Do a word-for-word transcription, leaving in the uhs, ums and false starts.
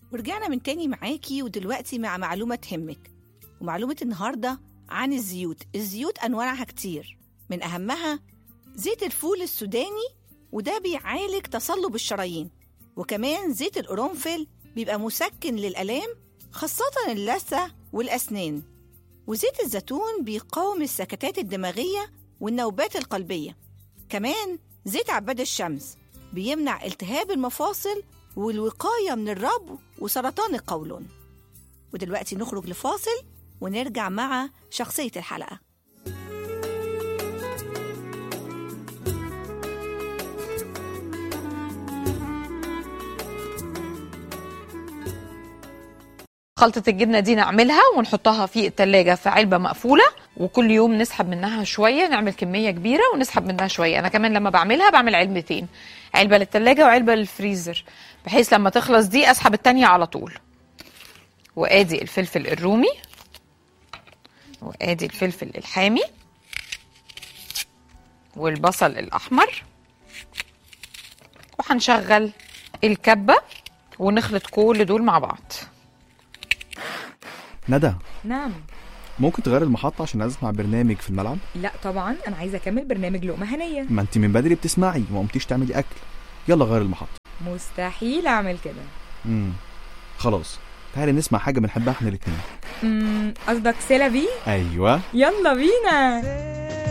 ورجعنا من تاني معاكي، ودلوقتي مع معلومة تهمك. ومعلومة النهاردة عن الزيوت. الزيوت أنواعها كتير، من أهمها زيت الفول السوداني، وده بيعالج تصلب الشرايين. وكمان زيت القرنفل بيبقى مسكن للآلام، خاصة اللثة والأسنان. وزيت الزيتون بيقاوم السكتات الدماغية والنوبات القلبية. كمان زيت عباد الشمس بيمنع التهاب المفاصل والوقاية من الربو وسرطان القولون. ودلوقتي نخرج لفاصل ونرجع مع شخصية الحلقة. خلطة الجبنة دي نعملها ونحطها في التلاجة في علبة مقفولة، وكل يوم نسحب منها شوية، نعمل كمية كبيرة ونسحب منها شوية. أنا كمان لما بعملها بعمل علبتين، علبة للتلاجة وعلبة للفريزر، بحيث لما تخلص دي أسحب التانية على طول. وآدي الفلفل الرومي، وآدي الفلفل الحامي، والبصل الأحمر، وهنشغل الكبة ونخلط كل دول مع بعض. ندى. نعم. ممكن تغير المحطة عشان اسمع برنامج في الملعب؟ لا طبعا، انا عايزه اكمل برنامج لقمة هنية. ما انت من بدري بتسمعي وما قمتيش تعملي اكل. يلا غير المحطة. مستحيل اعمل كده. امم خلاص، تعالي نسمع حاجة بنحبها احنا الاتنين. امم قصدك سيلافي؟ ايوه، يلا بينا.